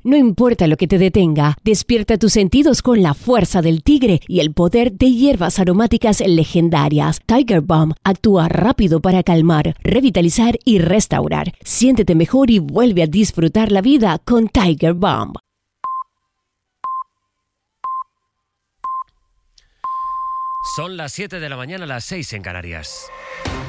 No importa lo que te detenga, despierta tus sentidos con la fuerza del tigre y el poder de hierbas aromáticas legendarias. Tiger Balm actúa rápido para calmar, revitalizar y restaurar. Siéntete mejor y vuelve a disfrutar la vida con Tiger Balm. Son las 7 de la mañana, las 6 en Canarias.